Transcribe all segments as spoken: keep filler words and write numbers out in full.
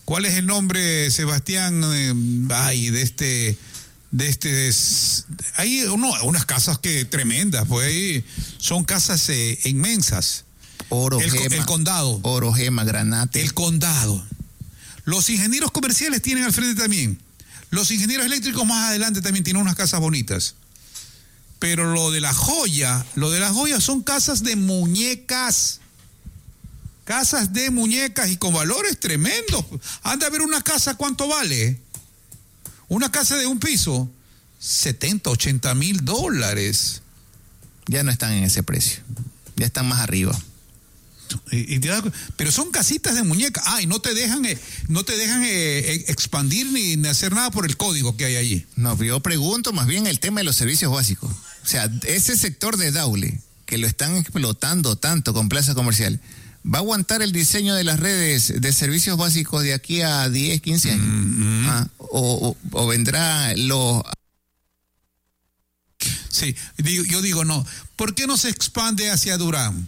¿Cuál es el nombre, Sebastián? Eh, ay, de este... de este hay uno, unas casas que tremendas, pues ahí son casas eh, inmensas. Oro, el, gema, el condado. Oro, gema, granate. El condado. Los ingenieros comerciales tienen al frente también. Los ingenieros eléctricos más adelante también tienen unas casas bonitas. Pero lo de la joya, lo de las joyas son casas de muñecas. Casas de muñecas y con valores tremendos. Anda a ver una casa, ¿cuánto vale? Una casa de un piso, setenta, ochenta mil dólares. Ya no están en ese precio. Ya están más arriba. Y, y te das, pero son casitas de muñeca. Ah, y no te dejan, eh, no te dejan eh, expandir ni, ni hacer nada por el código que hay allí. No, yo pregunto más bien el tema de los servicios básicos. O sea, ese sector de Daule, que lo están explotando tanto con plaza comercial, ¿va a aguantar el diseño de las redes de servicios básicos de aquí a diez, quince años? Mm-hmm. Ah, o, o, o vendrá lo... Sí, yo digo no. ¿Por qué no se expande hacia Durán?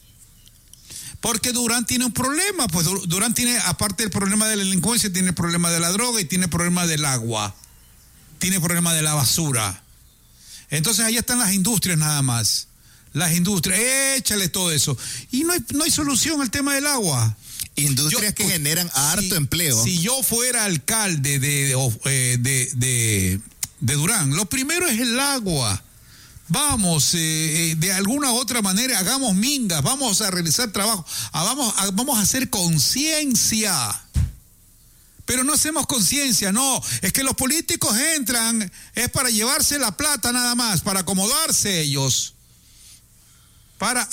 Porque Durán tiene un problema. Pues Durán tiene, aparte del problema de la delincuencia, tiene el problema de la droga y tiene el problema del agua. Tiene el problema de la basura. Entonces allá están las industrias nada más. Las industrias, échale todo eso. Y no hay, no hay solución al tema del agua. Industrias yo, que pues, generan harto si, empleo. Si yo fuera alcalde de, de, de, de, de Durán, lo primero es el agua. Vamos, eh, de alguna u otra manera, hagamos mingas, vamos a realizar trabajo, ah, vamos, a, vamos a hacer conciencia. Pero no hacemos conciencia, no, es que los políticos entran, es para llevarse la plata nada más, para acomodarse ellos. Para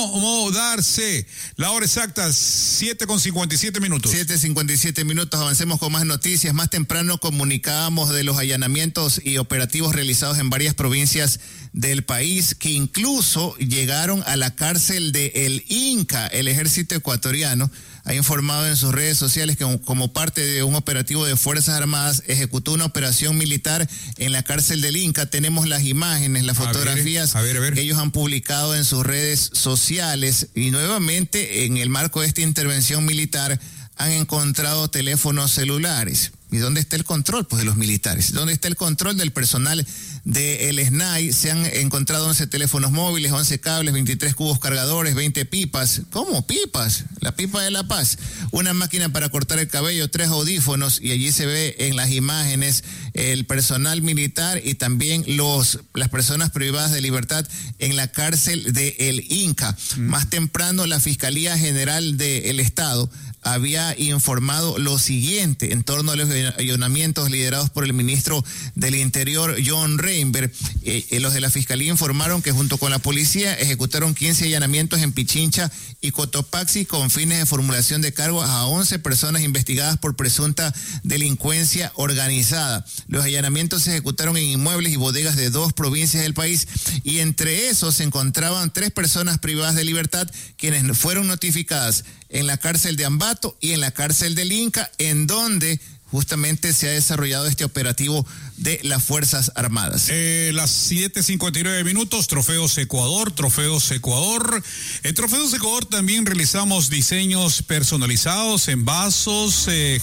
acomodarse. La hora exacta, siete con cincuenta y siete minutos. siete cincuenta y siete minutos, avancemos con más noticias. Más temprano comunicábamos de los allanamientos y operativos realizados en varias provincias del país, que incluso llegaron a la cárcel de El Inca. El ejército ecuatoriano ha informado en sus redes sociales que como parte de un operativo de Fuerzas Armadas ejecutó una operación militar en la cárcel del Inca. Tenemos las imágenes, las fotografías a ver, a ver, a ver. que ellos han publicado en sus redes sociales, y nuevamente en el marco de esta intervención militar han encontrado teléfonos celulares. ¿Y dónde está el control? Pues de los militares. ¿Dónde está el control del personal del S N A I? Se han encontrado once teléfonos móviles, once cables, veintitrés cubos cargadores, veinte pipas. ¿Cómo pipas? La pipa de La Paz. Una máquina para cortar el cabello, tres audífonos, y allí se ve en las imágenes el personal militar y también los las personas privadas de libertad en la cárcel de El Inca. Mm. Más temprano, la Fiscalía General del Estado había informado lo siguiente en torno a los allanamientos liderados por el ministro del Interior, John Reinberg. Eh, los de la Fiscalía informaron que junto con la policía ejecutaron quince allanamientos en Pichincha y Cotopaxi con fines de formulación de cargos a once personas investigadas por presunta delincuencia organizada. Los allanamientos se ejecutaron en inmuebles y bodegas de dos provincias del país, y entre esos se encontraban tres personas privadas de libertad, quienes fueron notificadas en la cárcel de Ambato y en la cárcel del Inca, en donde justamente se ha desarrollado este operativo de las Fuerzas Armadas. Eh, las siete cincuenta y nueve minutos, Trofeos Ecuador, Trofeos Ecuador. En Trofeos Ecuador también realizamos diseños personalizados en vasos, eh,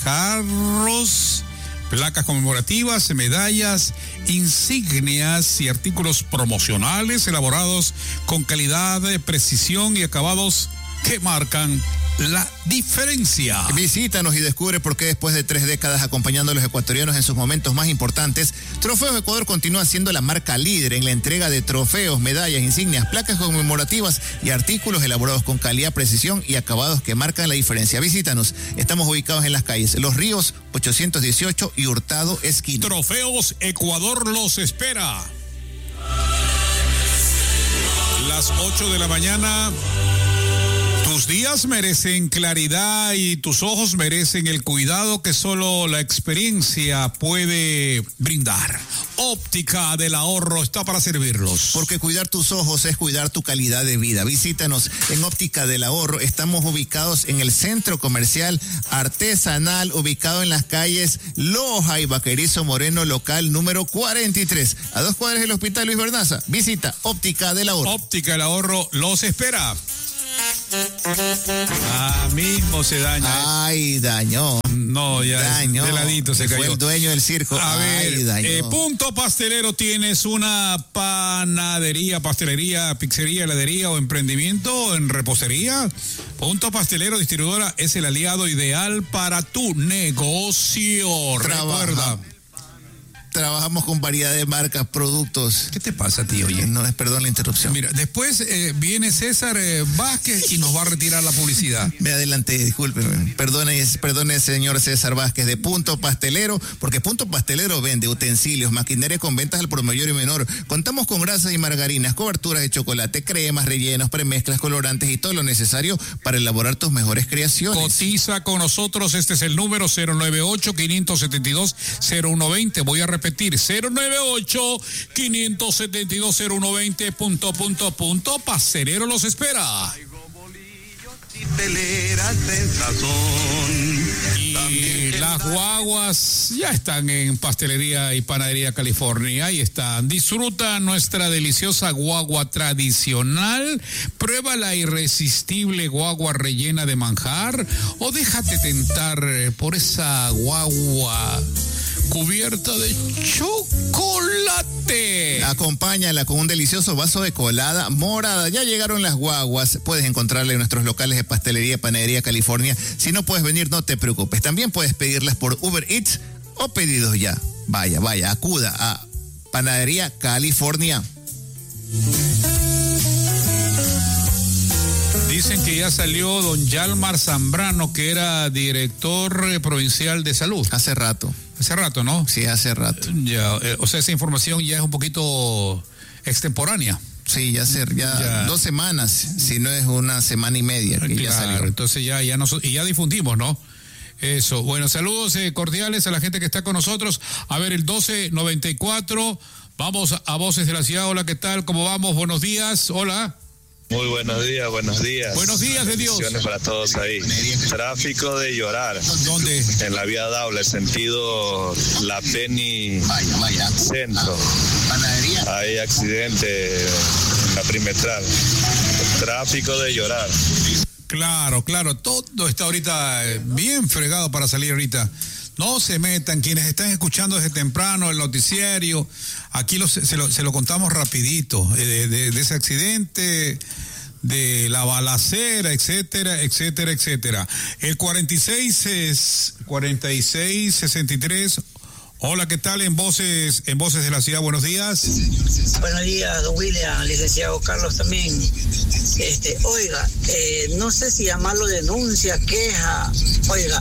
jarros, placas conmemorativas, medallas, insignias y artículos promocionales elaborados con calidad, precisión y acabados que marcan la diferencia. Visítanos y descubre por qué después de tres décadas acompañando a los ecuatorianos en sus momentos más importantes, Trofeos Ecuador continúa siendo la marca líder en la entrega de trofeos, medallas, insignias, placas conmemorativas y artículos elaborados con calidad, precisión y acabados que marcan la diferencia. Visítanos, estamos ubicados en las calles Los Ríos ochocientos dieciocho y Hurtado esquina. Trofeos Ecuador los espera. Las ocho de la mañana. Tus días merecen claridad y tus ojos merecen el cuidado que solo la experiencia puede brindar. Óptica del Ahorro está para servirlos. Porque cuidar tus ojos es cuidar tu calidad de vida. Visítanos en Óptica del Ahorro. Estamos ubicados en el Centro Comercial Artesanal, ubicado en las calles Loja y Vaquerizo Moreno, local número cuarenta y tres, a dos cuadras del Hospital Luis Bernaza. Visita Óptica del Ahorro. Óptica del Ahorro los espera. Ah, mismo se daña. Ay, dañó. No, ya dañó. de ladito se Fue cayó. el dueño del circo. A Ay, ver, dañó. eh, Punto Pastelero, ¿tienes una panadería, pastelería, pizzería, heladería o emprendimiento en repostería? Punto Pastelero Distribuidora es el aliado ideal para tu negocio. Trabaja. Recuerda. Trabajamos con variedad de marcas, productos. ¿Qué te pasa, tío? Oye, no es, perdón la interrupción. Mira, después eh, viene César eh, Vázquez y nos va a retirar la publicidad. Me adelanté, discúlpeme. Perdone, perdone, señor César Vázquez, de Punto Pastelero, porque Punto Pastelero vende utensilios, maquinaria con ventas al por mayor y menor. Contamos con grasas y margarinas, coberturas de chocolate, cremas, rellenos, premezclas, colorantes y todo lo necesario para elaborar tus mejores creaciones. Cotiza con nosotros, este es el número cero nueve ocho, cinco siete dos, cero uno dos cero. Voy a repetir. Repetir, cero nueve ocho, cinco siete dos, cero uno dos cero, punto, punto, punto, Pastelero los espera. Y las guaguas ya están en Pastelería y Panadería California, ahí están. Disfruta nuestra deliciosa guagua tradicional, prueba la irresistible guagua rellena de manjar o déjate tentar por esa guagua cubierta de chocolate. Acompáñala con un delicioso vaso de colada morada. Ya llegaron las guaguas. Puedes encontrarla en nuestros locales de Pastelería Panadería California. Si no puedes venir, no te preocupes. También puedes pedirlas por Uber Eats o pedidos ya. Vaya, vaya, acuda a Panadería California. Dicen que ya salió don Yalmar Zambrano, que era director eh, provincial de salud. Hace rato. Hace rato, ¿no? Sí, hace rato. Ya, eh, o sea, esa información ya es un poquito extemporánea. Sí, ya hace ya, ya dos semanas, si no es una semana y media que claro, ya salió. Entonces ya, ya, nos, y ya difundimos, ¿no? Eso. Bueno, saludos eh, cordiales a la gente que está con nosotros. A ver, el doce noventa y cuatro. Vamos a Voces de la Ciudad. Hola, ¿qué tal? ¿Cómo vamos? Buenos días. Hola. Muy buenos días, buenos días. Buenos días de Dios. Bendiciones para todos ahí. Tráfico de llorar. ¿Dónde? En la vía Daula, sentido La Penny Centro. Hay accidente en la perimetral. Tráfico de llorar. Claro, claro. Todo está ahorita bien fregado para salir ahorita. No se metan, quienes están escuchando desde temprano el noticiario, aquí lo, se, lo, se lo contamos rapidito, de, de, de ese accidente, de la balacera, etcétera, etcétera, etcétera. El cuarenta y seis es cuarenta y seis sesenta y tres. Hola, ¿qué tal? En Voces, en Voces de la Ciudad, buenos días. Buenos días, don William, licenciado Carlos también. Este, oiga, eh, no sé si llamarlo denuncia, queja, oiga,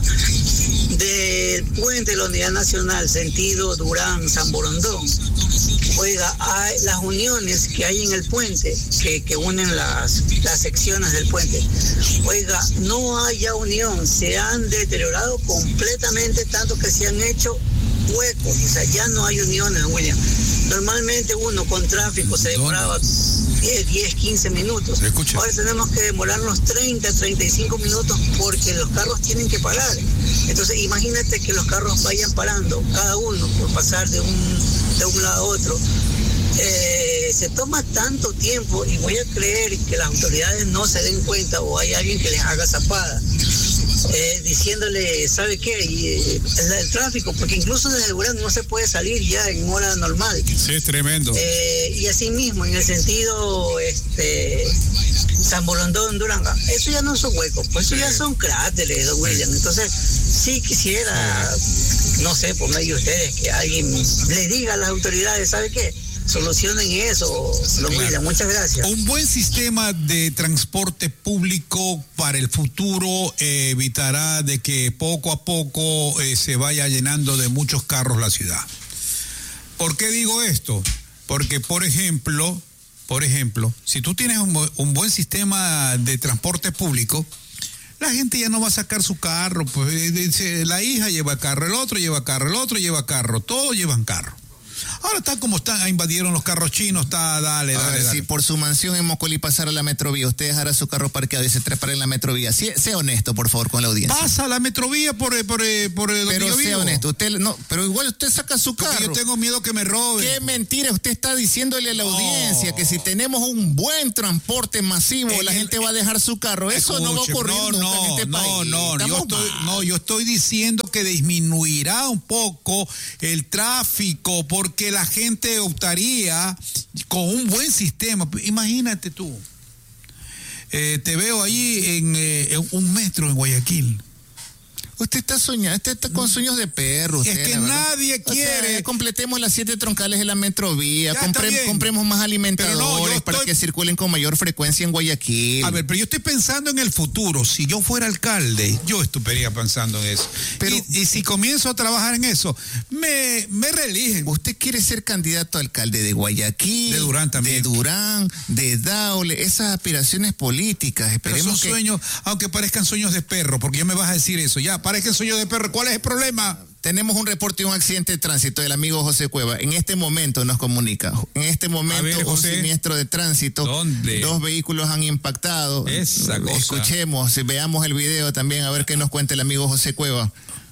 del puente de la Unidad Nacional, sentido Durán, San Borondón. Oiga, hay las uniones que hay en el puente, que, que unen las, las secciones del puente. Oiga, no hay ya unión, se han deteriorado completamente, tanto que se han hecho huecos, o sea, ya no hay uniones, William. Normalmente uno con tráfico se demoraba diez, quince minutos. Escucha. Ahora tenemos que demorarnos treinta, treinta y cinco minutos porque los carros tienen que parar. Entonces, imagínate que los carros vayan parando, cada uno por pasar de un, de un lado a otro. Eh, se toma tanto tiempo y voy a creer que las autoridades no se den cuenta o hay alguien que les haga zapada. Eh, diciéndole, ¿sabe qué? Y, eh, el tráfico, porque incluso desde Durán no se puede salir ya en hora normal. Sí, es tremendo. Eh, y así mismo, en el sentido este San Borondón, Duranga, eso ya no son huecos, pues eso ya son cráteres, don William. Entonces, sí quisiera, no sé, por medio de ustedes, que alguien le diga a las autoridades, ¿sabe qué? Solucionen eso, don William. Claro. Muchas gracias. Un buen sistema de transporte público para el futuro eh, evitará de que poco a poco eh, se vaya llenando de muchos carros la ciudad. ¿Por qué digo esto? Porque, por ejemplo, por ejemplo, si tú tienes un, un buen sistema de transporte público, la gente ya no va a sacar su carro. Pues dice, la hija lleva carro, el otro lleva carro, el otro lleva carro, todos llevan carro. Ahora está como están, invadieron los carros chinos, está, dale, Ahora, dale, dale. si por su mansión en Mocolí pasara la metrovía, usted dejará su carro parqueado y se trepará en la metrovía. Sí, sea honesto, por favor, con la audiencia. Pasa la metrovía por, por, por, por donde Pero yo sea vivo. honesto, usted no, pero igual usted saca su Porque carro. yo tengo miedo que me roben. Qué mentira, usted está diciéndole a la No. audiencia que si tenemos un buen transporte masivo, En la el- gente va a dejar su carro. Eso no va a Escuche, ocurrir no, nunca no, en este no, país. No, yo Estamos estoy, mal. no, yo estoy diciendo que disminuirá un poco el tráfico porque la gente optaría con un buen sistema. Imagínate tú, eh, te veo ahí en, eh, en un metro en Guayaquil. Usted está soñando, usted está con sueños de perro. Es usted, que la verdad. nadie O sea, quiere. completemos las siete troncales de la metrovía, Ya, compre- está bien. compremos más alimentadores Pero no, yo para estoy- que circulen con mayor frecuencia en Guayaquil. A ver, pero yo estoy pensando en el futuro. Si yo fuera alcalde, yo estuviera pensando en eso. Pero- y, y si comienzo a trabajar en eso, me, me reeligen. Usted quiere ser candidato a alcalde de Guayaquil, De Durán también. de Durán, de Daule, esas aspiraciones políticas. Pero Esperemos son que sueños, aunque parezcan sueños de perro, porque ya me vas a decir eso. Ya, parezcan sueños de perro. ¿Cuál es el problema? tenemos un reporte de un accidente de tránsito del amigo José Cueva. En este momento nos comunica. En este momento ver, un José. siniestro de tránsito. ¿Dónde? Dos vehículos han impactado. Esa cosa. Escuchemos, veamos el video también a ver qué nos cuenta el amigo José Cueva.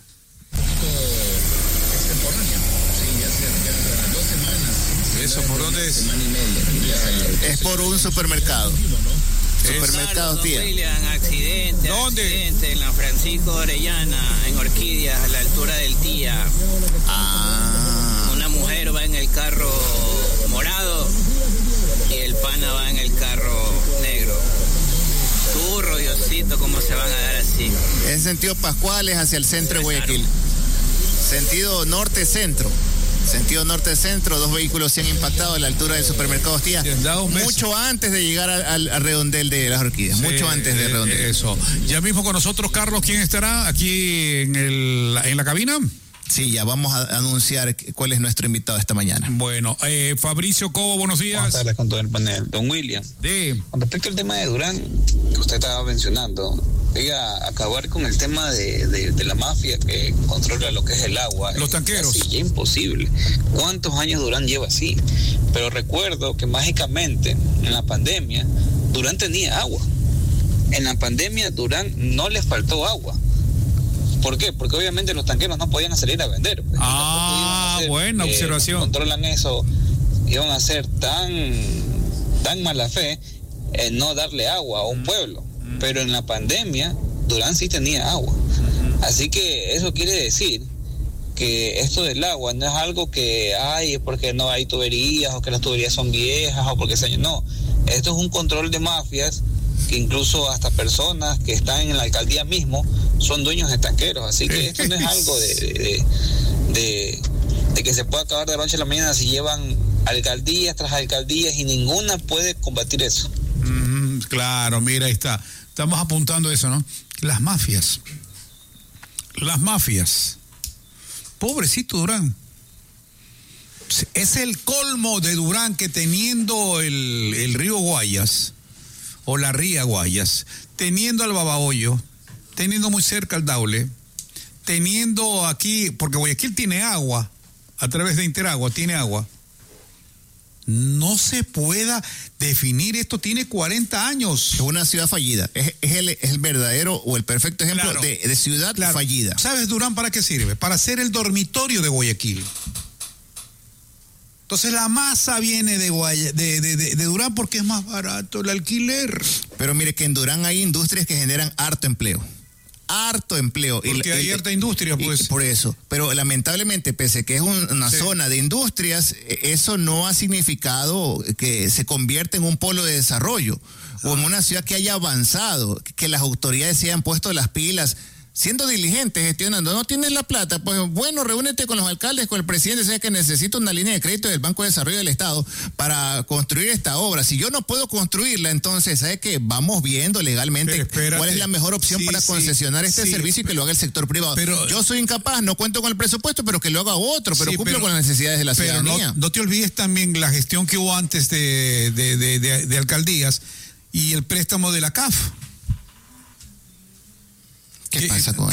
¿Eso por dónde es? Es por un supermercado. Supermercado Don Tía. William, accidente, ¿Dónde? accidente en la Francisco Orellana, en Orquídeas, a la altura del Tía. Ah. Una mujer va en el carro morado y el pana va en el carro negro. Turro, Diosito, ¿cómo se van a dar así? En sentido Pascuales hacia el centro de Guayaquil. Sentido norte-centro. Sentido norte-centro, dos vehículos se han impactado a la altura del supermercado Tía. Sí, han dado un beso. Mucho antes de llegar al, al- al redondel de las Orquídeas. Sí, mucho antes de eh, redondel. Eso. Ya mismo con nosotros, Carlos, ¿quién estará aquí en, el, en la cabina? Sí, ya vamos a anunciar cuál es nuestro invitado esta mañana. Bueno, eh, Fabricio Cobo, buenos días. Buenas tardes con todo el panel. Don William, Sí. con respecto al tema de Durán, que usted estaba mencionando, diga, acabar con el tema de, de, de la mafia que controla lo que es el agua. Los es tanqueros. casi ya imposible. ¿Cuántos años Durán lleva así? Pero recuerdo que mágicamente en la pandemia Durán tenía agua. En la pandemia Durán no le faltó agua. ¿Por qué? Porque obviamente los tanqueros no podían salir a vender. Pues, Ah, y tampoco iban a buena eh, observación. Controlan eso, iban a ser tan, tan mala fe en no darle agua a un pueblo. Pero en la pandemia, Durán sí tenía agua. Así que eso quiere decir que esto del agua no es algo que hay porque no hay tuberías o que las tuberías son viejas o porque se... No, esto es un control de mafias que incluso hasta personas que están en la alcaldía mismo son dueños de tanqueros. Así que esto no es algo de, de, de, de, de que se pueda acabar de la noche a la mañana si llevan alcaldías tras alcaldías y ninguna puede combatir eso. Mm, claro, mira, ahí está. Estamos apuntando eso, ¿no? Las mafias. Las mafias. Pobrecito Durán. Es el colmo de Durán que teniendo el, el río Guayas, o la ría Guayas, teniendo al Babahoyo, teniendo muy cerca al Daule, teniendo aquí, porque Guayaquil tiene agua, a través de Interagua tiene agua, no se pueda definir esto, tiene cuarenta años. Es una ciudad fallida. Es, es, el, es el verdadero o el perfecto ejemplo Claro. de, de ciudad Claro. fallida. ¿Sabes, Durán, para qué sirve? Para ser el dormitorio de Guayaquil. Entonces la masa viene de, Guaya, de, de, de, de Durán porque es más barato el alquiler. Pero mire que en Durán hay industrias que generan harto empleo. Harto empleo. Porque Y- hay y- harta industria, y- pues. por eso. Pero lamentablemente, pese a que es un- una Sí. zona de industrias, eh, eso no ha significado que se convierta en un polo de desarrollo o en una ciudad que haya avanzado, que las autoridades se hayan puesto las pilas, siendo diligentes, gestionando. No tienes la plata, pues bueno, reúnete con los alcaldes, con el presidente, sabes que necesito una línea de crédito del Banco de Desarrollo del Estado para construir esta obra. Si yo no puedo construirla, entonces, ¿sabes qué? Vamos viendo legalmente Pero espérate. cuál es la mejor opción Sí, para sí, concesionar este sí, servicio y que lo haga el sector privado. pero- yo soy incapaz, no cuento con el presupuesto, pero que lo haga otro, pero Sí, cumplo pero- con las necesidades de la Pero ciudadanía. no, no te olvides también la gestión que hubo antes de, de, de, de, de alcaldías y el préstamo de la C A F. ¿Qué pasa con eso?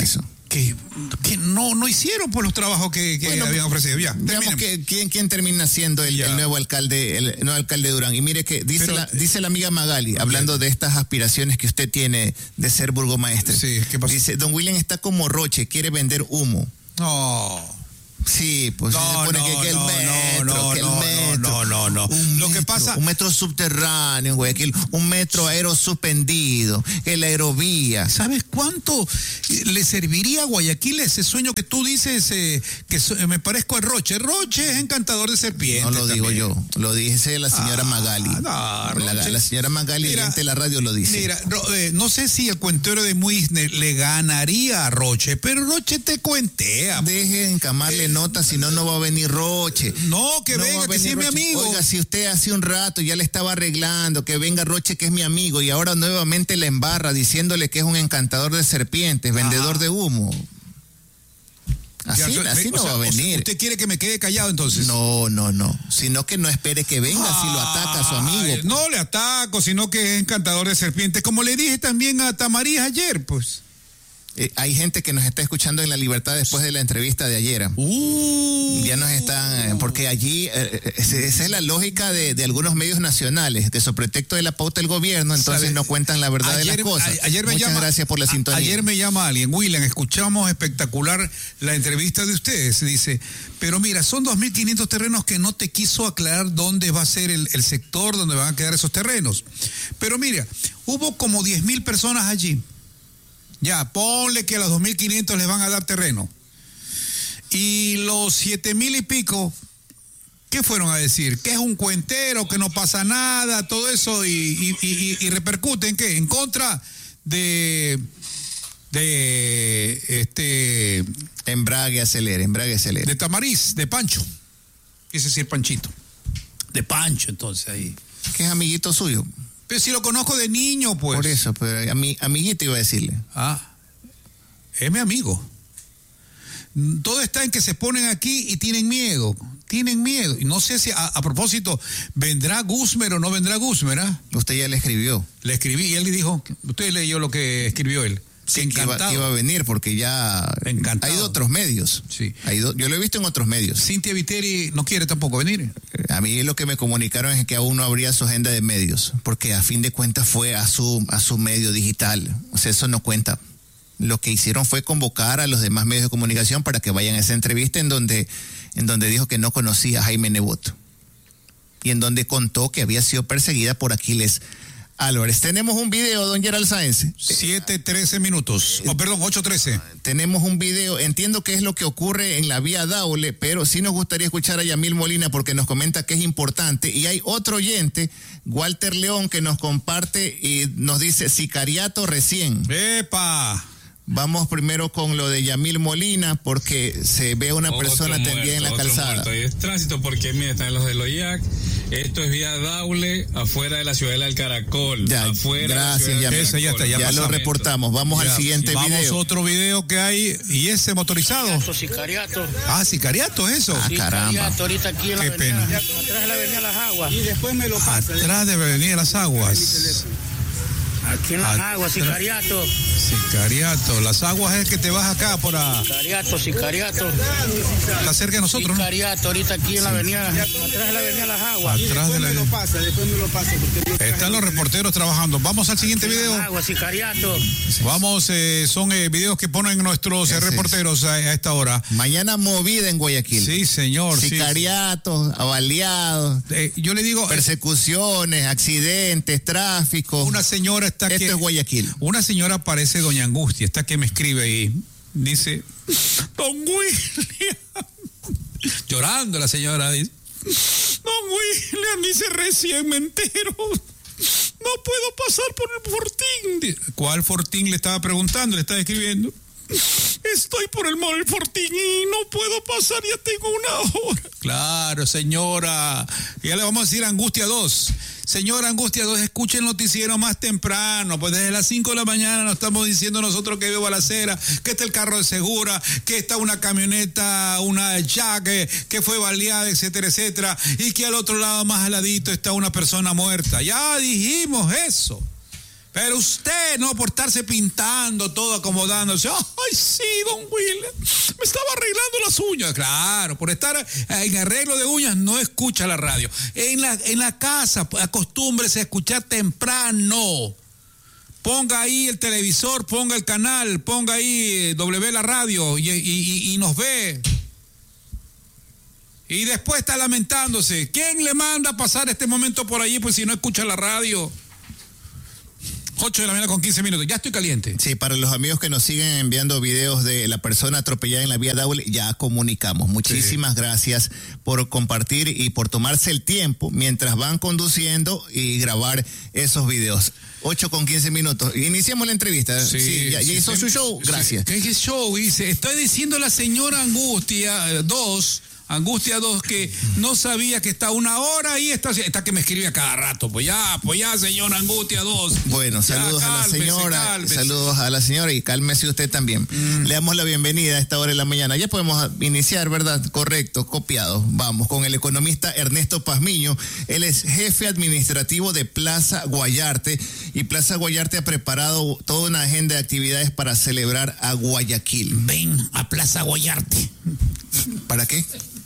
que, que no, no hicieron por los trabajos que, que bueno, habían ofrecido. Ya, veamos que, quién, quién termina siendo el, el nuevo alcalde, el nuevo alcalde de Durán. Y mire que dice, Pero, la, dice la amiga Magali, hablando de estas aspiraciones que usted tiene de ser burgomaestre. Sí, ¿qué pasó? Dice, don William está como Roche, quiere vender humo. No. Sí, pues no, se supone no, que, que el no, metro, no, que el no, metro. No, no, no. Un Lo metro, que pasa. Un metro subterráneo en Guayaquil, un metro aéreo suspendido, el aerovía. ¿Sabes cuánto le serviría a Guayaquil ese sueño que tú dices eh, que so, me parezco a Roche? Roche es encantador de serpientes. No lo también. digo yo, lo dice la señora ah, Magali. No, la, la señora Magali de la radio lo dice. Mira, no, eh, no sé si el cuentero de Muisne le ganaría a Roche, pero Roche te cuentea. Deje de encamarle eh, notas, si no, no va a venir Roche. No, que no venga, que sí es mi amigo. Oiga, si usted hace un rato ya le estaba arreglando, que venga Roche, que es mi amigo, y ahora nuevamente le embarra diciéndole que es un encantador de serpientes, Ajá. vendedor de humo. Así, ya, así me, no sea, va a venir. ¿Usted quiere que me quede callado entonces? No, no, no. Sino que no espere que venga ah, si lo ataca a su amigo. Pues. No le ataco, sino que es encantador de serpientes. Como le dije también a Tamariz ayer, pues. Eh, hay gente que nos está escuchando en La Libertad después de la entrevista de ayer. Uh, ya nos están, porque allí, eh, esa es la lógica de, de algunos medios nacionales, que sobre pretexto de la pauta del gobierno, entonces ¿sabe? No cuentan la verdad ayer, de las cosas. A, ayer me Muchas llama, gracias por la a, sintonía. Ayer me llama alguien, William, escuchamos espectacular la entrevista de ustedes, dice, pero mira, son dos mil quinientos terrenos que no te quiso aclarar dónde va a ser el, el sector donde van a quedar esos terrenos. Pero mira, hubo como diez mil personas allí. Ya, ponle que a los dos mil quinientos les van a dar terreno. Y los siete mil y pico, ¿qué fueron a decir? Que es un cuentero, que no pasa nada, todo eso, y, y, y, y repercute en qué? En contra de... de este... Embrague, acelere, embrague, acelere. De Tamariz, de Pancho. Quise decir Panchito. De Pancho, entonces, ahí. Que es amiguito suyo. Pero si lo conozco de niño, pues. Por eso, pero a mi amiguito iba a decirle. Ah, es mi amigo. Todo está en que se ponen aquí y tienen miedo. Tienen miedo. Y no sé si, a, a propósito, ¿vendrá Guzmer o no vendrá Guzmer? ¿eh? Usted ya le escribió. Le escribí y él le dijo, usted leyó lo que escribió él. Sí, que, iba, que iba a venir porque ya encantado. Ha ido a otros medios. Sí. Ha ido, yo lo he visto en otros medios. Cintia Viteri no quiere tampoco venir. A mí lo que me comunicaron es que aún no habría su agenda de medios, porque a fin de cuentas fue a su, a su medio digital. O sea, eso no cuenta. Lo que hicieron fue convocar a los demás medios de comunicación para que vayan a esa entrevista en donde, en donde dijo que no conocía a Jaime Nebot. Y en donde contó que había sido perseguida por Aquiles Álvarez. Tenemos un video, don Gerald Sáenz. siete trece minutos. Oh, perdón, ocho trece. Tenemos un video. Entiendo que es lo que ocurre en la vía Daule, pero sí nos gustaría escuchar a Yamil Molina porque nos comenta que es importante. Y hay otro oyente, Walter León, que nos comparte y nos dice sicariato recién. ¡Epa! Vamos primero con lo de Yamil Molina, porque se ve una otro persona muerto, tendida en la calzada. Y es tránsito porque, mira, están los del O I A C. Esto es vía Daule, afuera de la ciudadela del Caracol. Ya, afuera gracias, de la ya, ese ya está, ya, ya lo reportamos. Vamos ya, al siguiente vamos video. Vamos otro video que hay, y ese motorizado. Sicariato. Ah, sicariato, eso. Ah, caramba. Ahorita aquí en la Qué avenida, pena. atrás de la avenida Las Aguas. Y después me lo pasa. Atrás de la avenida Las Aguas. Aquí en Las Atrás. Aguas, Sicariato. Sicariato. Las Aguas es que te vas acá por a... Sicariato, Sicariato. Está cerca de nosotros, ¿no? Sicariato, ahorita aquí en sí. la avenida, atrás de la avenida Las Aguas. Atrás de la... me lo pasa, después me lo pasa. Porque están los reporteros trabajando. Vamos al siguiente video. Las Aguas, Sicariato. Vamos, eh, son eh, videos que ponen nuestros eh, reporteros a, a esta hora. Mañana movida en Guayaquil. Sí, señor. Sicariatos, sí. Avaliados. Eh, yo le digo... Persecuciones, accidentes, tráfico. Una señora está Esto que... es Guayaquil. Una señora parece doña Angustia, está que me escribe ahí. Dice, don William. Llorando la señora, dice, don William, dice, recién me entero. No puedo pasar por el Fortín. ¿Cuál Fortín? Le estaba preguntando, le estaba escribiendo. Estoy por el Mall Fortín y no puedo pasar, ya tengo una hora. Claro, señora. Ya le vamos a decir Angustia dos. Señora Angustia dos, escuche el noticiero más temprano, pues desde las cinco de la mañana nos estamos diciendo nosotros que veo balacera, que está el carro de Segura, que está una camioneta, una Jack, que, que fue baleada, etcétera, etcétera, y que al otro lado, más al ladito, está una persona muerta. Ya dijimos eso. Pero usted, no por estarse pintando todo, acomodándose. Ay, sí, don William, me estaba arreglando las uñas. Claro, por estar en arreglo de uñas no escucha la radio. En la, en la casa, acostúmbrese a escuchar temprano. Ponga ahí el televisor, ponga el canal, ponga ahí W la radio y, y, y nos ve. Y después está lamentándose. ¿Quién le manda a pasar este momento por allí pues si no escucha la radio? ocho de la mañana con quince minutos. Ya estoy caliente. Sí, para los amigos que nos siguen enviando videos de la persona atropellada en la vía Daule, ya comunicamos. Muchísimas sí. gracias por compartir y por tomarse el tiempo mientras van conduciendo y grabar esos videos. ocho con quince minutos. Iniciamos la entrevista. Sí, sí ya, ya sí, hizo sí, su show. Gracias. Sí. ¿Qué show? Dice, estoy diciendo a la señora Angustia dos... Angustia dos, que no sabía que está una hora ahí, está, está que me escribe a cada rato. Pues ya, pues ya, señora Angustia dos. Bueno, saludos ya, cálmese, a la señora, cálmese. saludos a la señora y cálmese usted también. Mm. Le damos la bienvenida a esta hora de la mañana. Ya podemos iniciar, ¿verdad? Correcto, copiado. Vamos con el economista Ernesto Pazmiño. Él es jefe administrativo de Plaza Guayarte y Plaza Guayarte ha preparado toda una agenda de actividades para celebrar a Guayaquil. Ven a Plaza Guayarte. ¿Para qué?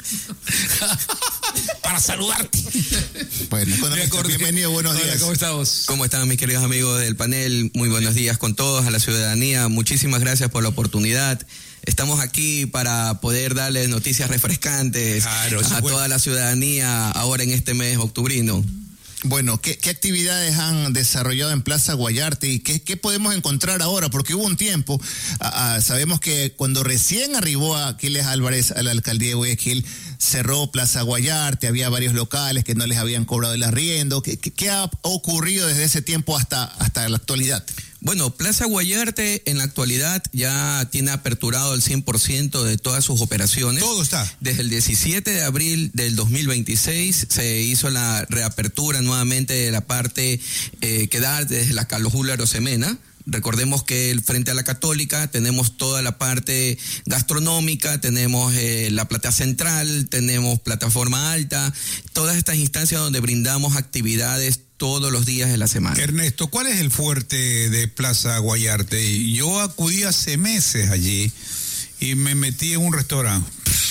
Para saludarte. Bueno, bienvenido, buenos días. Hola, ¿cómo estamos? ¿Cómo están mis queridos amigos del panel? Muy buenos días con todos, a la ciudadanía. Muchísimas gracias por la oportunidad. Estamos aquí para poder darles noticias refrescantes claro, a bueno. toda la ciudadanía ahora en este mes octubrino. Bueno, ¿qué, ¿qué actividades han desarrollado en Plaza Guayarte y qué, qué podemos encontrar ahora? Porque hubo un tiempo, a, a, sabemos que cuando recién arribó a Aquiles Álvarez a la alcaldía de Guayaquil, cerró Plaza Guayarte, había varios locales que no les habían cobrado el arriendo. ¿Qué, qué, qué ha ocurrido desde ese tiempo hasta, hasta la actualidad? Bueno, Plaza Guayarte en la actualidad ya tiene aperturado el cien por ciento de todas sus operaciones. Todo está. Desde el diecisiete de abril del dos mil veintiséis se hizo la reapertura nuevamente de la parte eh, que da desde la Carlos Julio Arosemena. Recordemos que frente a la Católica tenemos toda la parte gastronómica, tenemos eh, la platea central, tenemos plataforma alta, todas estas instancias donde brindamos actividades todos los días de la semana. Ernesto, ¿cuál es el fuerte de Plaza Guayarte? Yo acudí hace meses allí y me metí en un restaurante.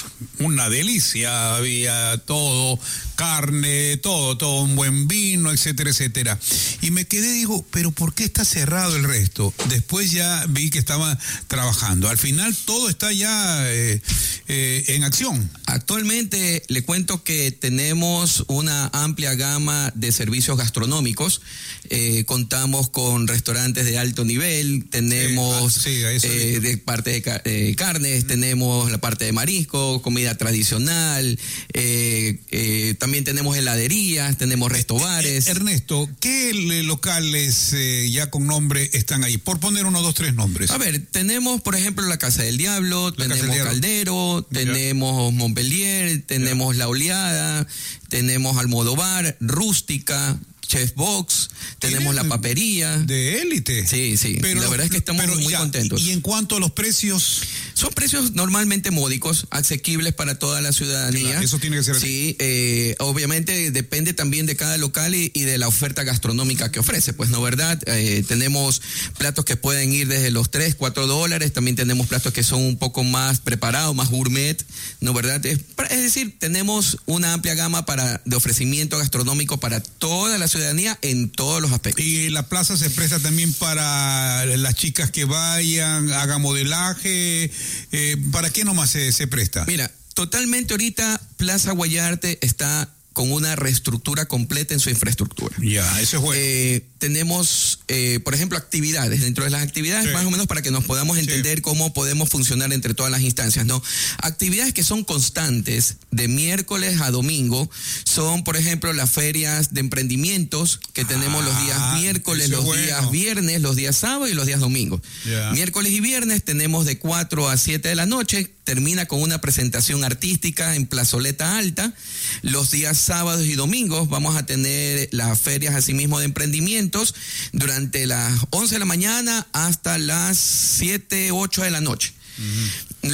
Una delicia, había todo, carne, todo, todo, un buen vino, etcétera, etcétera. Y me quedé, digo, pero ¿por qué está cerrado el resto? Después ya vi que estaba trabajando. Al final todo está ya eh, eh, en acción. Actualmente le cuento que tenemos una amplia gama de servicios gastronómicos. Eh, contamos con restaurantes de alto nivel, tenemos sí, ah, sí, eh, de parte de car- eh, carnes, mm. tenemos la parte de marisco, comida tradicional, eh, eh, también tenemos heladerías, tenemos restobares. Eh, Ernesto, ¿qué locales eh, ya con nombre están ahí? Por poner uno, dos, tres nombres. A ver, tenemos por ejemplo la Casa del Diablo, la tenemos del Diablo. Caldero, Mira. tenemos Montpellier, tenemos Mira. La Oleada, tenemos Almodóvar, Rústica, Chef Box, tenemos la papería. De élite. Sí, sí. Pero la verdad es que estamos muy ya, contentos. ¿Y en cuanto a los precios? Son precios normalmente módicos, asequibles para toda la ciudadanía. Claro, eso tiene que ser así. Sí, eh, obviamente depende también de cada local y, y de la oferta gastronómica que ofrece, pues no, ¿verdad? Eh, tenemos platos que pueden ir desde los tres, cuatro dólares, también tenemos platos que son un poco más preparados, más gourmet, ¿no, verdad? Es, es decir, tenemos una amplia gama para de ofrecimiento gastronómico para toda la ciudadanía en todos los aspectos. Y la plaza se presta también para las chicas que vayan, hagan modelaje. Eh, ¿Para qué nomás se, se presta? Mira, totalmente ahorita Plaza Guayarte está con una reestructura completa en su infraestructura. Ya, eso es bueno. Eh, tenemos, eh, por ejemplo, actividades. Dentro de las actividades, sí. más o menos para que nos podamos entender sí. cómo podemos funcionar entre todas las instancias, ¿no? Actividades que son constantes de miércoles a domingo son, por ejemplo, las ferias de emprendimientos que tenemos ah, los días miércoles, los bueno. días viernes, los días sábados y los días domingos. Yeah. Miércoles y viernes tenemos de cuatro a siete de la noche, termina con una presentación artística en Plazoleta Alta. Los días sábados y domingos vamos a tener las ferias asimismo de emprendimientos durante las once de la mañana hasta las siete, ocho de la noche. Uh-huh. Luego tenemos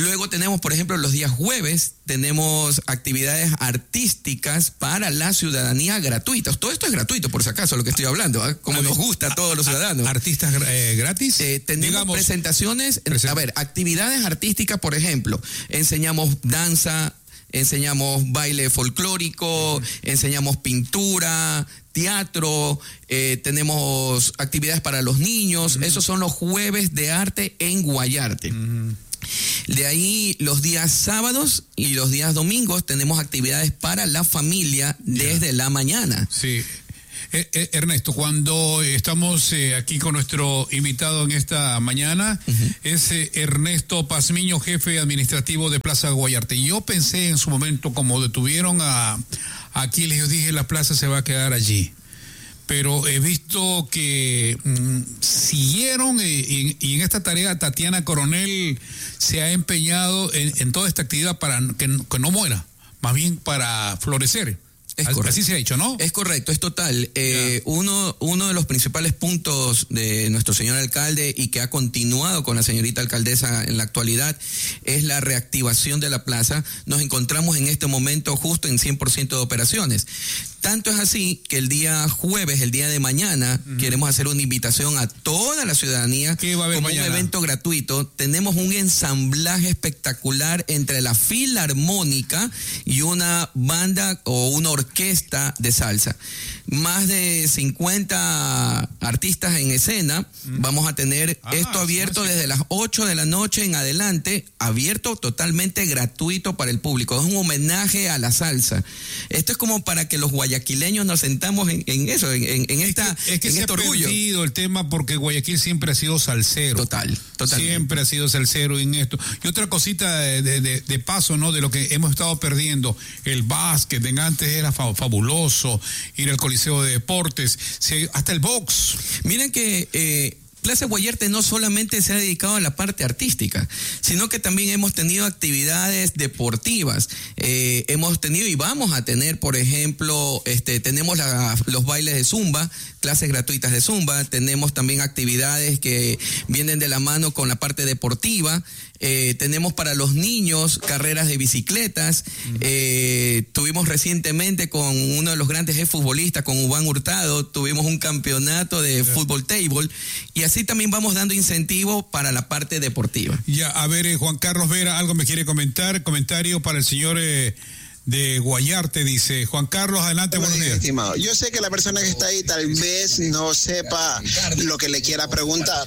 tenemos, por ejemplo, los días jueves, tenemos actividades artísticas para la ciudadanía gratuitas. Todo esto es gratuito, por si acaso, lo que estoy hablando, ¿eh? Como nos gusta a todos los ciudadanos. ¿Artistas eh, gratis? Eh, tenemos Digamos, presentaciones, present- a ver, actividades artísticas, por ejemplo, enseñamos danza, enseñamos baile folclórico, enseñamos pintura, teatro, eh, tenemos actividades para los niños. Uh-huh. Esos son los jueves de arte en Guayarte. Uh-huh. De ahí los días sábados y los días domingos tenemos actividades para la familia desde yeah. la mañana. Sí. Eh, eh, Ernesto, cuando estamos eh, aquí con nuestro invitado en esta mañana, uh-huh. es eh, Ernesto Pazmiño, jefe administrativo de Plaza Guayarte. Yo pensé en su momento, como detuvieron a, a Aquiles, yo dije, la plaza se va a quedar allí. Pero he visto que mmm, siguieron eh, y, y en esta tarea Tatiana Coronel se ha empeñado en, en toda esta actividad para que, que no muera, más bien para florecer. Es Así se ha hecho, ¿no? Es correcto, es total. Eh, uno, uno de los principales puntos de nuestro señor alcalde y que ha continuado con la señorita alcaldesa en la actualidad es la reactivación de la plaza. Nos encontramos en este momento justo en cien por ciento de operaciones. Tanto es así que el día jueves, el día de mañana, uh-huh. queremos hacer una invitación a toda la ciudadanía ¿Qué va a haber como mañana? Un evento gratuito. Tenemos un ensamblaje espectacular entre la Filarmónica y una banda o una orquesta de salsa. Más de cincuenta artistas en escena. Uh-huh. Vamos a tener ah, esto abierto sí, sí. desde las ocho de la noche en adelante, abierto totalmente gratuito para el público. Es un homenaje a la salsa. Esto es como para que los guayaquileños nos sentamos en, en eso, en, en esta es que, es que en se este ha orgullo. perdido el tema porque Guayaquil siempre ha sido salsero. Total, total. Siempre ha sido salsero en esto. Y otra cosita de, de, de paso, ¿no? De lo que hemos estado perdiendo, el básquet, en antes era fa- fabuloso, ir al Coliseo de Deportes, se, hasta el box. Miren que eh, Plaza Guayarte no solamente se ha dedicado a la parte artística, sino que también hemos tenido actividades deportivas. Eh, hemos tenido y vamos a tener, por ejemplo, este, tenemos la, los bailes de Zumba, clases gratuitas de Zumba, tenemos también actividades que vienen de la mano con la parte deportiva. Eh, tenemos para los niños carreras de bicicletas. Eh, tuvimos recientemente con uno de los grandes futbolistas, con Iván Hurtado, tuvimos un campeonato de yeah. fútbol table y así también vamos dando incentivos para la parte deportiva. Ya, a ver, eh, Juan Carlos Vera, algo me quiere comentar, comentario para el señor eh, de Guayarte, dice Juan Carlos, adelante, buenos días. Estimado, yo sé que la persona que está ahí tal vez no sepa lo que le quiera preguntar,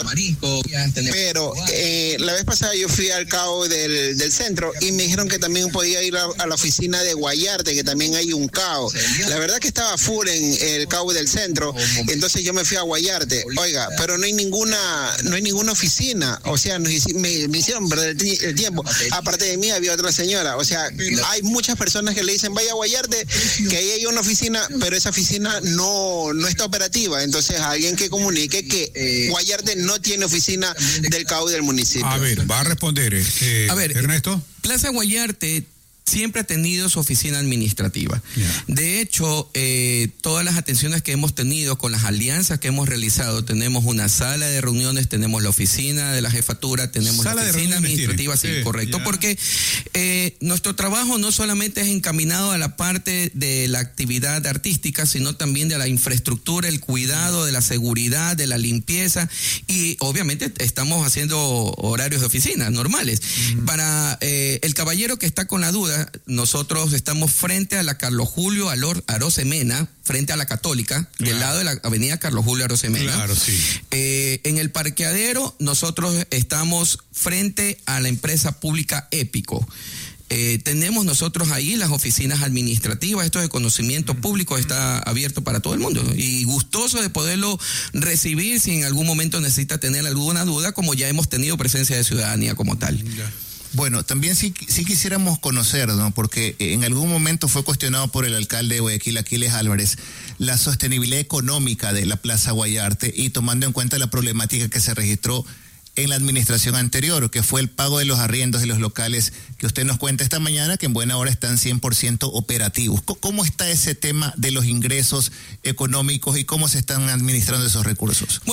pero eh, la vez pasada yo fui al cabo del, del centro y me dijeron que también podía ir a, a la oficina de Guayarte, que también hay un cabo. La verdad que estaba full en el cabo del centro, entonces yo me fui a Guayarte, oiga, pero no hay ninguna, no hay ninguna oficina, o sea, me, me hicieron perder el tiempo. Aparte de mí había otra señora, o sea, hay muchas personas que le dicen vaya a Guayarte, que ahí hay una oficina, pero esa oficina no, no está operativa. Entonces alguien que comunique que Guayarte no tiene oficina del cabo del municipio. A ver, va a responder eh, a ver, Ernesto. Plaza Guayarte siempre ha tenido su oficina administrativa. Yeah. De hecho, eh, todas las atenciones que hemos tenido con las alianzas que hemos realizado, tenemos una sala de reuniones, tenemos la oficina de la jefatura, tenemos sala la oficina administrativa, sí, sí, correcto, yeah. porque eh, nuestro trabajo no solamente es encaminado a la parte de la actividad artística, sino también de la infraestructura, el cuidado, de la seguridad, de la limpieza, y obviamente estamos haciendo horarios de oficina normales. Mm. Para eh, el caballero que está con la duda, nosotros estamos frente a la Carlos Julio Arosemena, frente a la Católica, claro. del lado de la avenida Carlos Julio Arosemena. Claro, sí. Eh, en el parqueadero, nosotros estamos frente a la empresa pública Épico. Eh, tenemos nosotros ahí las oficinas administrativas, esto de conocimiento público está abierto para todo el mundo y gustoso de poderlo recibir si en algún momento necesita tener alguna duda, como ya hemos tenido presencia de ciudadanía como tal. Ya. Bueno, también sí, sí quisiéramos conocer, ¿no? Porque en algún momento fue cuestionado por el alcalde de Guayaquil, Aquiles Álvarez, la sostenibilidad económica de la Plaza Guayarte y tomando en cuenta la problemática que se registró en la administración anterior, que fue el pago de los arriendos de los locales que usted nos cuenta esta mañana, que en buena hora están cien por ciento operativos. ¿Cómo está ese tema de los ingresos económicos y cómo se están administrando esos recursos? Bueno,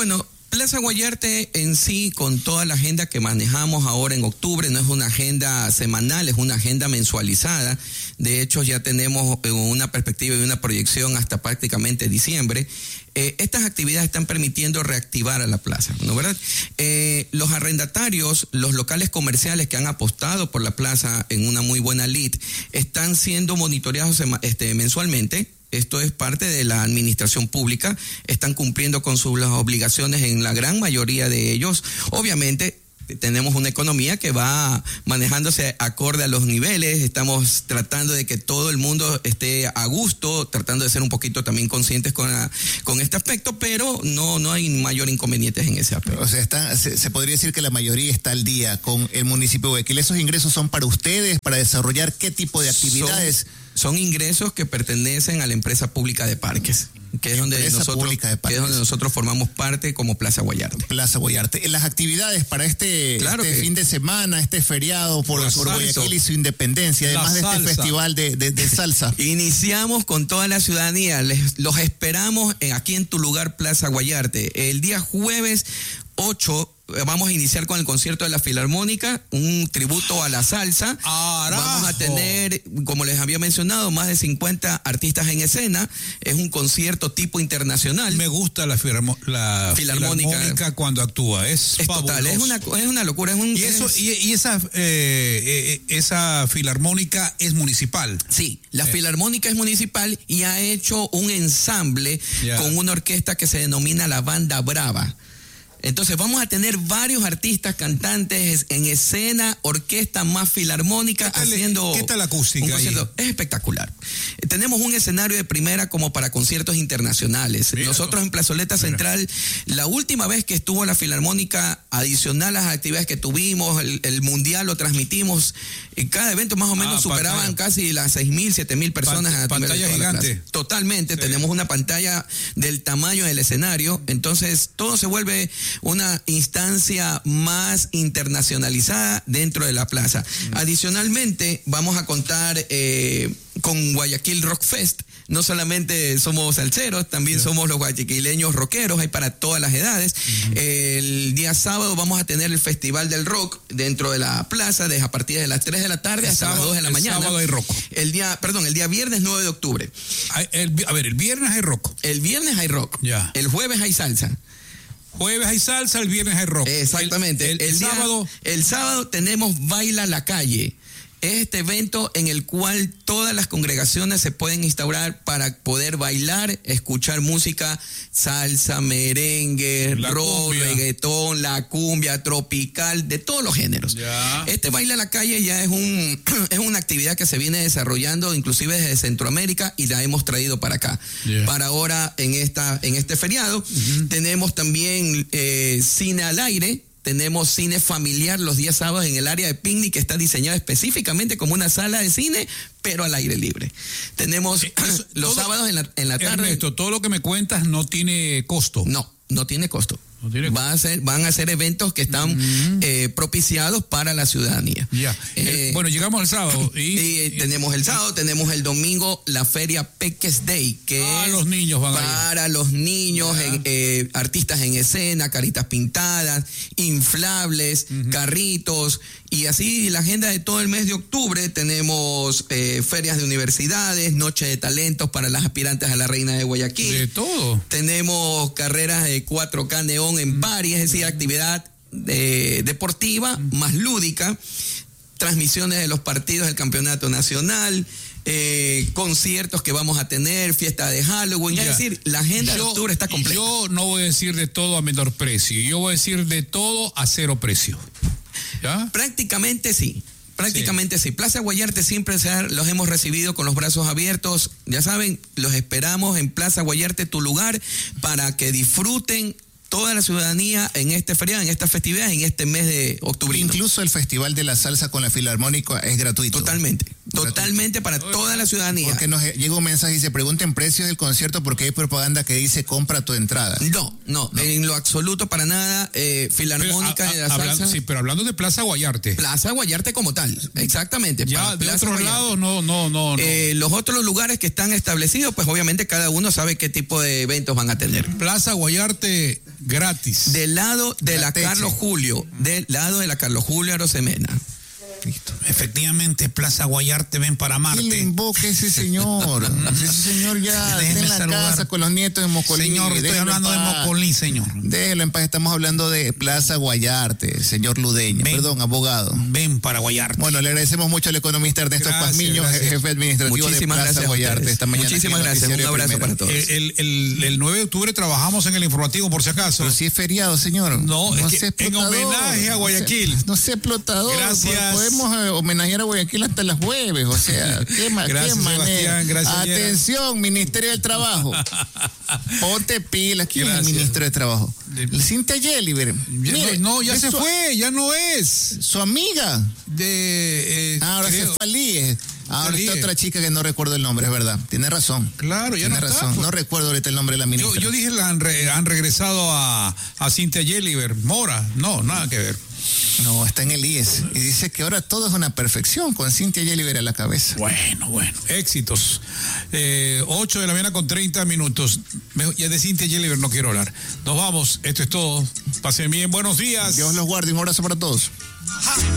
Plaza Guayarte en sí, con toda la agenda que manejamos ahora en octubre, no es una agenda semanal, es una agenda mensualizada. De hecho, ya tenemos una perspectiva y una proyección hasta prácticamente diciembre. Eh, estas actividades están permitiendo reactivar a la plaza, ¿no verdad? Eh, los arrendatarios, los locales comerciales que han apostado por la plaza en una muy buena lead, están siendo monitoreados este, mensualmente. Esto es parte de la administración pública, están cumpliendo con sus las obligaciones en la gran mayoría de ellos. Obviamente tenemos una economía que va manejándose acorde a los niveles, estamos tratando de que todo el mundo esté a gusto, tratando de ser un poquito también conscientes con, la, con este aspecto, pero no, no hay mayor inconvenientes en ese aspecto. O sea, está, se, se podría decir que la mayoría está al día con el municipio de Guayaquil. ¿Esos ingresos son para ustedes, para desarrollar qué tipo de actividades? Son, son ingresos que pertenecen a la empresa pública de parques, que es donde nosotros, que es donde nosotros formamos parte como Plaza Guayarte. Plaza Guayarte. Las actividades para este, claro este que, fin de semana, este feriado por, por Guayaquil y su independencia, además de este festival de, de, de salsa. Iniciamos con toda la ciudadanía. Les, los esperamos en, aquí en tu lugar, Plaza Guayarte. El día jueves ocho vamos a iniciar con el concierto de la Filarmónica, un tributo a la salsa. ¡Arajo! Vamos a tener, como les había mencionado, más de cincuenta artistas en escena. Es un concierto tipo internacional. Me gusta la, firmo, la Filarmónica. Filarmónica cuando actúa. Es, es total, es una, es una locura. Es un, y eso, es... y, y esa, eh, eh, esa Filarmónica es municipal. Sí, la eh. Filarmónica es municipal y ha hecho un ensamble yeah. con una orquesta que se denomina la Banda Brava. Entonces vamos a tener varios artistas, cantantes en escena, orquesta más filarmónica, ¿Qué tal, haciendo ¿qué tal la acústica un concierto. ahí? Es espectacular. Tenemos un escenario de primera como para conciertos internacionales. Mira, nosotros en Plazoleta mira. Central, la última vez que estuvo la Filarmónica, adicional a las actividades que tuvimos, el, el Mundial lo transmitimos, en cada evento más o menos ah, superaban pantalla. casi las seis mil, siete mil personas. Pant- a pantalla gigante. Totalmente, sí. Tenemos una pantalla del tamaño del escenario, entonces todo se vuelve una instancia más internacionalizada dentro de la plaza. Mm. Adicionalmente, vamos a contar eh, con Guayaquil Rock Fest. No solamente somos salseros, también yeah. somos los guayaquileños rockeros, hay para todas las edades. Mm-hmm. El día sábado vamos a tener el Festival del Rock dentro de la plaza, desde a partir de las tres de la tarde el hasta sábado, las dos de la el mañana. El sábado hay rock. El día, perdón, el día viernes nueve de octubre. El, a ver, el viernes hay rock. El viernes hay rock. Yeah. El jueves hay salsa. Jueves hay salsa, el viernes hay rock. Exactamente. El, el, el, el día, sábado. El sábado tenemos Baila la Calle. Es este evento en el cual todas las congregaciones se pueden instaurar para poder bailar, escuchar música, salsa, merengue, la rock, cumbia. reggaetón, la cumbia, tropical, de todos los géneros. Ya. Este Baila la Calle ya es un es una actividad que se viene desarrollando inclusive desde Centroamérica y la hemos traído para acá. Yeah. Para ahora en esta en este feriado uh-huh. tenemos también eh, cine al aire. Tenemos cine familiar los días sábados en el área de picnic que está diseñado específicamente como una sala de cine, pero al aire libre. Tenemos eh, eso, los todo, sábados en la, en la tarde. Ernesto, todo lo que me cuentas no tiene costo. No, no tiene costo. No tiene Va a ser, van a ser eventos que están mm. eh, propiciados para la ciudadanía. Ya. Eh, bueno, llegamos al sábado. Y, y, y tenemos el sábado, tenemos el domingo la feria Peques Day, que ah, es los niños van para a los niños, en, eh, artistas en escena, caritas pintadas, inflables, uh-huh. carritos, y así la agenda de todo el mes de octubre. Tenemos eh, ferias de universidades, noche de talentos para las aspirantes a la Reina de Guayaquil. De todo. Tenemos carreras de cuatro K neón en Bari, es decir, actividad de, deportiva más lúdica, transmisiones de los partidos del campeonato nacional, eh, conciertos que vamos a tener, fiesta de Halloween, ya. Es decir, la agenda yo, de octubre está completa. Yo no voy a decir de todo a menor precio, yo voy a decir de todo a cero precio. ¿Ya? Prácticamente sí. Prácticamente sí. sí. Plaza Guayarte siempre se ha, los hemos recibido con los brazos abiertos. Ya saben, los esperamos en Plaza Guayarte, tu lugar, para que disfruten toda la ciudadanía en este feriado, en esta festividad, en este mes de octubre. Incluso el Festival de la Salsa con la Filarmónica es gratuito. Totalmente. Totalmente para toda la ciudadanía. Porque nos llega un mensaje y se pregunten precios del concierto porque hay propaganda que dice compra tu entrada. No, no, no. En lo absoluto para nada. Eh, Filarmónica de la hablando, Salsa. Sí, pero hablando de Plaza Guayarte. Plaza Guayarte como tal, exactamente. Ya, de otros lados no, no, no. no. Eh, los otros lugares que están establecidos, pues obviamente cada uno sabe qué tipo de eventos van a tener. Plaza Guayarte Gratis. Del lado de la, la Carlos Julio, del lado de la Carlos Julio Arosemena. Listo. Efectivamente, Plaza Guayarte, ven para Marte. ¿Quién le invoca ese señor? Ese señor ya está en la saludar. Casa con los nietos de Mocolí. Señor, estoy Déjelo hablando de Mocolí, señor. Déjelo en paz, estamos hablando de Plaza Guayarte, señor Ludeña. Ven, perdón, abogado. Ven para Guayarte. Bueno, le agradecemos mucho al economista Ernesto gracias, Pazmiño, gracias. jefe administrativo Muchísimas de Plaza Guayarte. Esta mañana Muchísimas gracias, un abrazo primero. para todos. El, el, el nueve de octubre trabajamos en el informativo, por si acaso. Pero si es feriado, señor. No, no es que en homenaje a Guayaquil. No sea explotador. Gracias. Podemos eh, homenajear a Guayaquil hasta las jueves, o sea, qué, ma gracias, qué manera. Gracias, Atención, Yera. Ministerio del Trabajo. Ponte pilas. ¿Quién gracias. Es el ministro de Trabajo? De... Cintia Yeliver. Mire, no, ya se su... fue, ya no es. Su amiga. De. Eh, ah, ahora creo. se fue al I E S. Ahora está otra chica que no recuerdo el nombre, es verdad. Tiene razón. Claro, ya Tiene no razón. Está, no recuerdo ahorita el nombre de la ministra. Yo, yo dije, la han, re, han regresado a, a Cintia Yeliver. Mora, no, nada que ver. No, está en el I E S. Y dice que ahora todo es una perfección con Cintia Yeliver a la cabeza. Bueno, bueno, éxitos. Eh, ocho de la mañana con treinta minutos. Ya de Cintia Yeliver no quiero hablar. Nos vamos, esto es todo. Pasen bien, buenos días. Dios los guarde, un abrazo para todos. Ja.